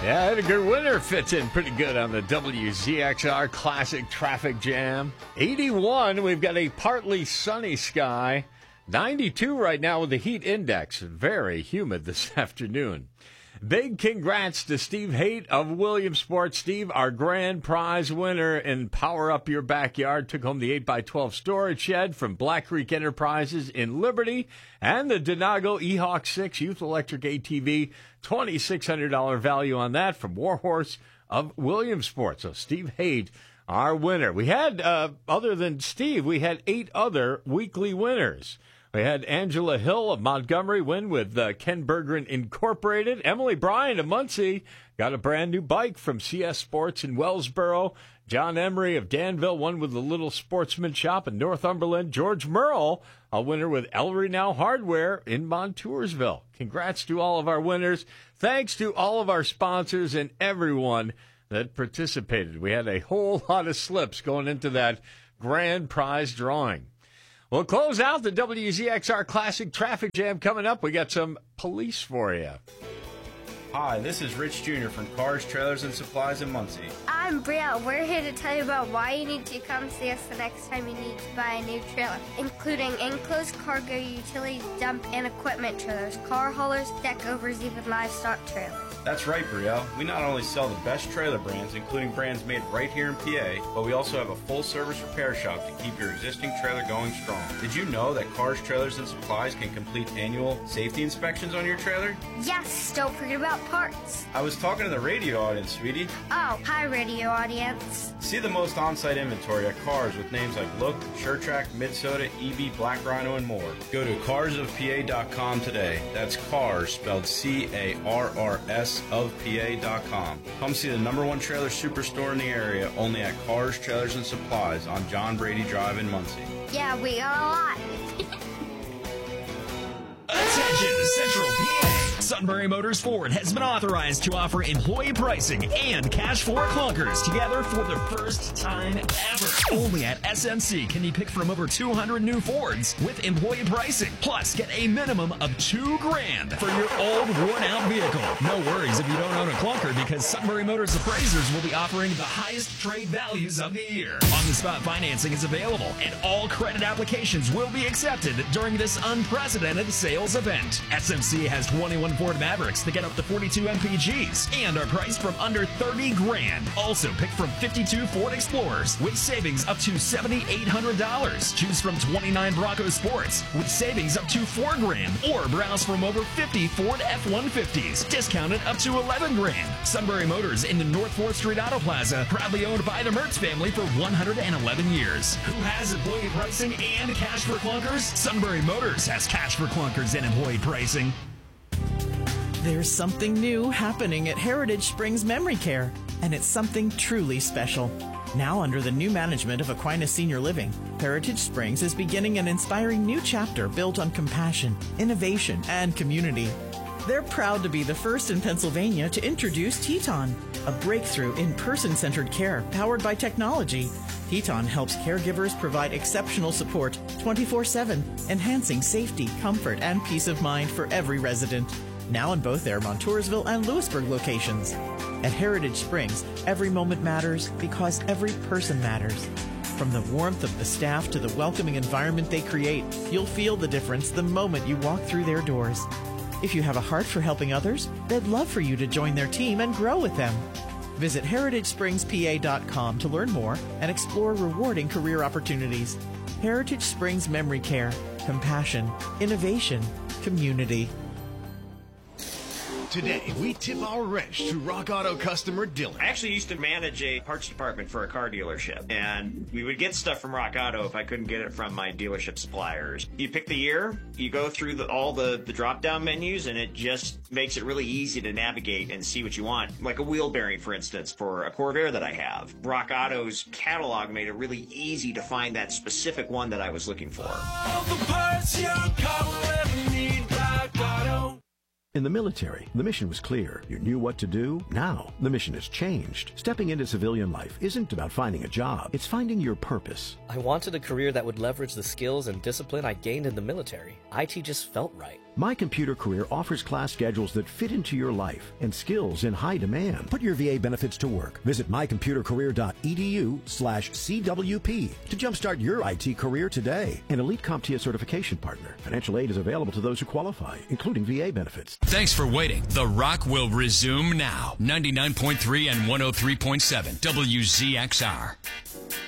Yeah, Edgar Winter fits in pretty good on the WZXR Classic Traffic Jam. 81, we've got a partly sunny sky. 92 right now with the heat index. Very humid this afternoon. Big congrats to Steve Haight of Williamsport. Steve, our grand prize winner in Power Up Your Backyard, took home the 8x12 storage shed from Black Creek Enterprises in Liberty and the Denago E-Hawk 6 Youth Electric ATV. $2,600 value on that from Warhorse of Williamsport. So Steve Haight, our winner. We had, other than Steve, we had 8 other weekly winners. We had Angela Hill of Montgomery win with Ken Bergeron Incorporated. Emily Bryan of Muncie got a brand new bike from CS Sports in Wellsboro. John Emery of Danville won with the Little Sportsman Shop in Northumberland. George Merle, a winner with Ellery Now Hardware in Montoursville. Congrats to all of our winners. Thanks to all of our sponsors and everyone that participated. We had a whole lot of slips going into that grand prize drawing. We'll close out the WZXR Classic Traffic Jam coming up. We got some police for you. Hi, this is Rich Jr. from Cars, Trailers, and Supplies in Muncie. I'm Brielle. We're here to tell you about why you need to come see us the next time you need to buy a new trailer, including enclosed cargo, utility dump, and equipment trailers, car haulers, deck overs, even livestock trailers. That's right, Brielle. We not only sell the best trailer brands, including brands made right here in PA, but we also have a full-service repair shop to keep your existing trailer going strong. Did you know that Cars, Trailers, and Supplies can complete annual safety inspections on your trailer? Yes, don't forget about parts. I was talking to the radio audience, sweetie. Oh, hi, radio audience. See the most on-site inventory at Cars with names like Look, SureTrack, Midsoda, EB, Black Rhino, and more. Go to carsofpa.com today. That's Cars, spelled C-A-R-R-S of PA.com. Come see the #1 trailer superstore in the area, only at Cars, Trailers, and Supplies on John Brady Drive in Muncie. Yeah, we got a lot. Attention, Central PA! Sunbury Motors Ford has been authorized to offer employee pricing and cash for clunkers together for the first time ever. Only at SMC can you pick from over 200 new Fords with employee pricing. Plus, get a minimum of $2,000 for your old, worn-out vehicle. No worries if you don't own a clunker, because Sunbury Motors appraisers will be offering the highest trade values of the year. On-the-spot financing is available, and all credit applications will be accepted during this unprecedented sales event. SMC has 21 Ford Mavericks that get up to 42 MPGs and are priced from under $30,000. Also, pick from 52 Ford Explorers with savings up to $7,800. Choose from 29 Bronco Sports with savings up to $4,000, or browse from over 50 Ford F-150s discounted up to $11,000. Sunbury Motors in the North 4th Street Auto Plaza, proudly owned by the Mertz family for 111 years. Who has employee pricing and cash for clunkers? Sunbury Motors has cash for clunkers and employee pricing. There's something new happening at Heritage Springs Memory Care, and it's something truly special. Now under the new management of Aquinas Senior Living, Heritage Springs is beginning an inspiring new chapter built on compassion, innovation, and community. They're proud to be the first in Pennsylvania to introduce Teton, a breakthrough in person-centered care powered by technology. Teton helps caregivers provide exceptional support 24/7, enhancing safety, comfort, and peace of mind for every resident. Now in both their Montoursville and Lewisburg locations. At Heritage Springs, every moment matters because every person matters. From the warmth of the staff to the welcoming environment they create, you'll feel the difference the moment you walk through their doors. If you have a heart for helping others, they'd love for you to join their team and grow with them. Visit heritagespringspa.com to learn more and explore rewarding career opportunities. Heritage Springs Memory Care. Compassion, innovation, community. Today, we tip our wrench to Rock Auto customer Dylan. I actually used to manage a parts department for a car dealership, and we would get stuff from Rock Auto if I couldn't get it from my dealership suppliers. You pick the year, you go through all the drop-down menus, and it just makes it really easy to navigate and see what you want. Like a wheel bearing, for instance, for a Corvair that I have. Rock Auto's catalog made it really easy to find that specific one that I was looking for. All the parts your car will ever need, Rock Auto. In the military, the mission was clear. You knew what to do. Now, the mission has changed. Stepping into civilian life isn't about finding a job. It's finding your purpose. I wanted a career that would leverage the skills and discipline I gained in the military. IT just felt right. My Computer Career offers class schedules that fit into your life and skills in high demand. Put your VA benefits to work. Visit mycomputercareer.edu/CWP to jumpstart your IT career today. An Elite CompTIA certification partner. Financial aid is available to those who qualify, including VA benefits. Thanks for waiting. The Rock will resume now. 99.3 and 103.7 WZXR.